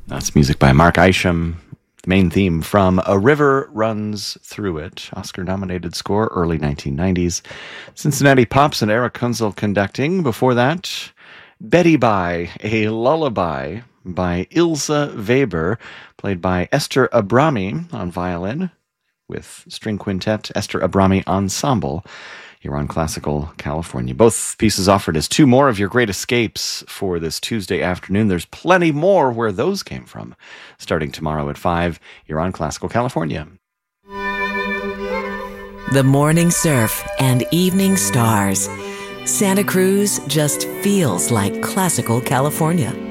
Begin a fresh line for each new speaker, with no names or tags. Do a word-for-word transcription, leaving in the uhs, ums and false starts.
That's music by Mark Isham. The main theme from A River Runs Through It, Oscar-nominated score, early nineteen nineties. Cincinnati Pops and Eric Kunzel conducting. Before that, Betty Bye, a lullaby by Ilse Weber, played by Esther Abrami on violin, with string quintet, Esther Abrami Ensemble, here on Classical California. Both pieces offered as two more of your great escapes for this Tuesday afternoon. There's plenty more where those came from. Starting tomorrow at five, you're on Classical California.
The morning surf and evening stars. Santa Cruz just feels like Classical California.